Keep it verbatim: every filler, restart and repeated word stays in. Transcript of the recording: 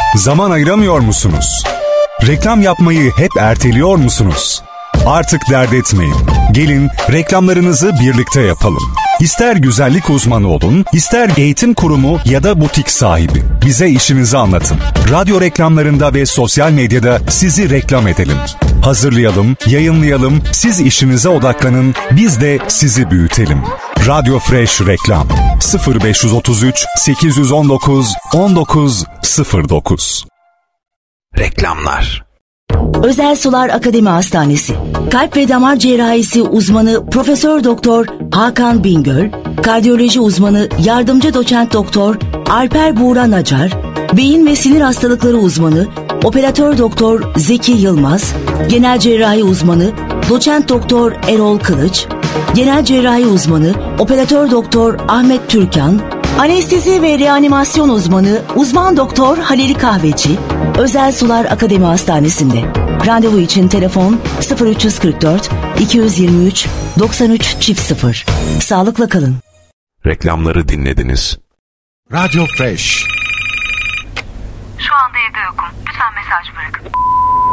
Zaman ayıramıyor musunuz? Reklam yapmayı hep erteliyor musunuz? Artık dert etmeyin. Gelin reklamlarınızı birlikte yapalım. İster güzellik uzmanı olun, ister eğitim kurumu ya da butik sahibi. Bize işinizi anlatın. Radyo reklamlarında ve sosyal medyada sizi reklam edelim. Hazırlayalım, yayınlayalım, siz işinize odaklanın, biz de sizi büyütelim. Radyo Fresh Reklam sıfır beş otuz üç sekiz yüz on dokuz on dokuz sıfır dokuz. Reklamlar. Özel Sular Akademi Hastanesi. Kalp ve damar cerrahisi uzmanı Profesör Doktor Hakan Bingöl, kardiyoloji uzmanı yardımcı doçent doktor Alper Buğra Nacar, beyin ve sinir hastalıkları uzmanı Operatör Doktor Zeki Yılmaz, genel cerrahi uzmanı doçent doktor Erol Kılıç, genel cerrahi uzmanı Operatör Doktor Ahmet Türkan, anestezi ve reanimasyon uzmanı uzman doktor Halil Kahveci, Özel Sular Akademi Hastanesi'nde. Randevu için telefon sıfır üç kırk dört iki yüz yirmi üç doksan üç çift sıfır. Sağlıkla kalın. Reklamları dinlediniz. Radyo Fresh. Şu anda evde yokum. Lütfen mesaj bırakın.